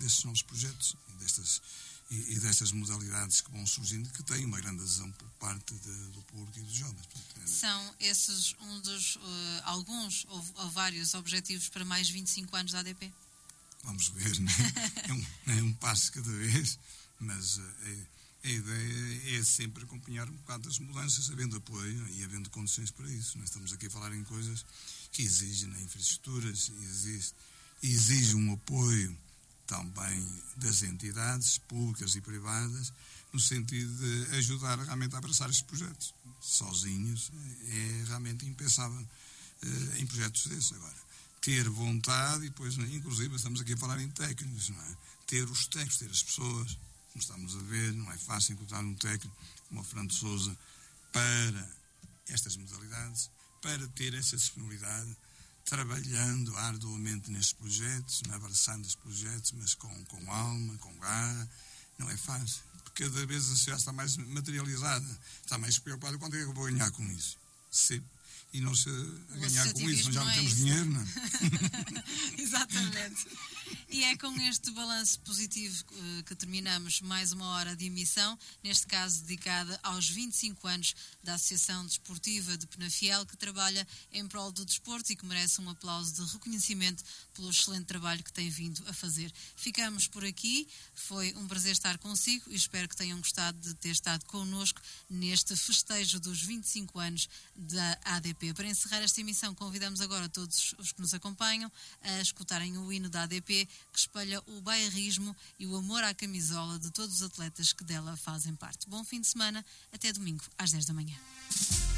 destes novos projetos e destas modalidades que vão surgindo, que têm uma grande adesão por parte do público e dos jovens. Portanto, são esses alguns ou vários objetivos para mais 25 anos da ADP? Vamos ver, né? É um passo cada vez, mas a ideia é sempre acompanhar um bocado as mudanças, havendo apoio e havendo condições para isso. Nós estamos aqui a falar em coisas que exigem infraestruturas, exige um apoio também das entidades públicas e privadas, no sentido de ajudar realmente a abraçar estes projetos. Sozinhos é realmente impensável em projetos desses. Agora, ter vontade e depois, inclusive, estamos aqui a falar em técnicos, não é? Ter os técnicos, ter as pessoas, como estamos a ver, não é fácil encontrar um técnico como o Fernando Sousa para estas modalidades, para ter essa disponibilidade, trabalhando arduamente nestes projetos, abraçando estes projetos, mas com alma, com garra. Não é fácil, porque cada vez a sociedade está mais materializada, está mais preocupada quanto é que eu vou ganhar com isso. E não se ganhar com isso, já não temos dinheiro, não é? Exatamente. E é com este balanço positivo que terminamos mais uma hora de emissão, neste caso dedicada aos 25 anos da Associação Desportiva de Penafiel, que trabalha em prol do desporto e que merece um aplauso de reconhecimento pelo excelente trabalho que tem vindo a fazer. Ficamos por aqui, foi um prazer estar consigo e espero que tenham gostado de ter estado connosco neste festejo dos 25 anos da ADP. Para encerrar esta emissão, convidamos agora todos os que nos acompanham a escutarem o hino da ADP, que espelha o bairrismo e o amor à camisola de todos os atletas que dela fazem parte. Bom fim de semana, até domingo às 10 da manhã.